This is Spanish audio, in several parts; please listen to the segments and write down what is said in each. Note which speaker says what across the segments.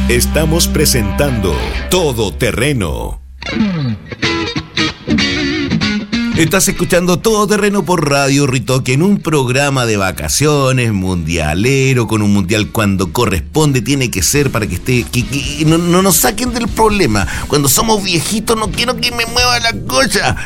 Speaker 1: Estamos presentando Todo Terreno. Estás escuchando Todo Terreno por Radio Ritoque en un programa de vacaciones mundialero, con un mundial cuando corresponde, tiene que ser para que esté, que no nos saquen del problema. Cuando somos viejitos no quiero que me mueva la cosa.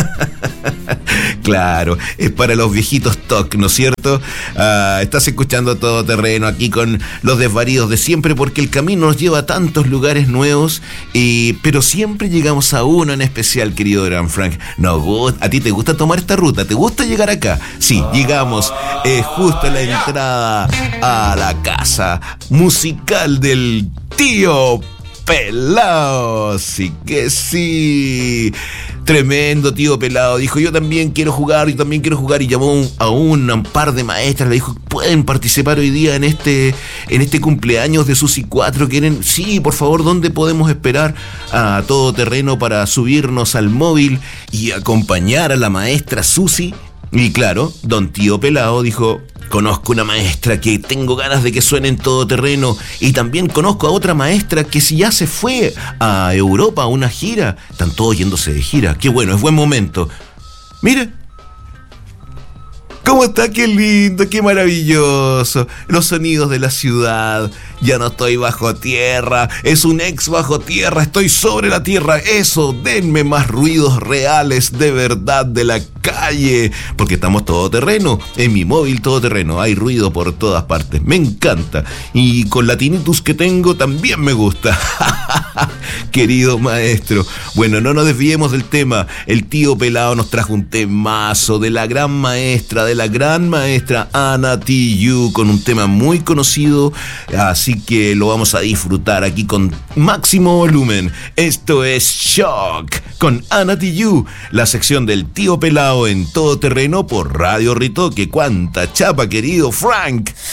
Speaker 1: Claro, es para los viejitos TOC, ¿no es cierto? Estás escuchando Todo Terreno aquí con los desvaríos de siempre, porque el camino nos lleva a tantos lugares nuevos, pero siempre llegamos a uno en especial, querido Gran Frank. ¿A ti te gusta tomar esta ruta? ¿Te gusta llegar acá? Sí, llegamos justo a la entrada a la casa musical del Tío Pelao. Sí que sí. Tremendo Tío Pelao. Dijo, yo también quiero jugar. Y llamó a un par de maestras. Le dijo, ¿pueden participar hoy día en este cumpleaños de Susi 4? ¿Quieren? Sí, por favor, ¿dónde podemos esperar a Todo Terreno para subirnos al móvil y acompañar a la maestra Susi? Y claro, don Tío Pelao dijo, conozco una maestra que tengo ganas de que suene en Todo Terreno, y también conozco a otra maestra que si ya se fue a Europa a una gira. Están todos yéndose de gira. Qué bueno, es buen momento. Mire, ¿cómo está? Qué lindo, qué maravilloso. Los sonidos de la ciudad. Ya no estoy bajo tierra, es un ex bajo tierra, estoy sobre la tierra. Eso, denme más ruidos reales de verdad de la calle, porque estamos Todo Terreno, en mi móvil Todo Terreno, hay ruido por todas partes, me encanta. Y con la tinnitus que tengo también me gusta. Querido maestro, bueno, no nos desviemos del tema. El Tío Pelao nos trajo un temazo de la gran maestra Ana Tijoux, con un tema muy conocido, así que lo vamos a disfrutar aquí con máximo volumen. Esto es Shock con Ana Tijoux, la sección del Tío Pelao en Todo Terreno por Radio Ritoque. ¡Cuánta chapa, querido Frank!